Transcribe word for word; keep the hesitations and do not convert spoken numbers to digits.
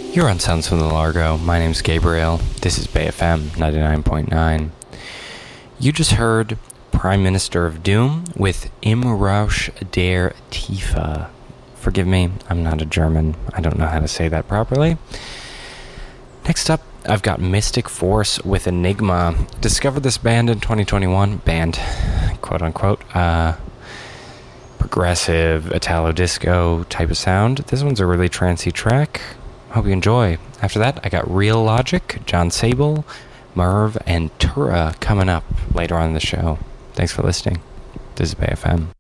You're on Sounds from the Largo. My name's Gabriel. This is Bay F M ninety-nine point nine. You just heard Prime Minister of Doom with Im Rausch der Tiefe. Forgive me, I'm not a German. I don't know how to say that properly. Next up, I've got Mystic Force with Enigma. Discovered this band in twenty twenty-one. Band, quote unquote. Uh, progressive Italo disco type of sound. This one's a really trancey track. Hope you enjoy. After that, I got Real Logic, John Sable, Merv, and Tura coming up later on in the show. Thanks for listening. This is Bay F M.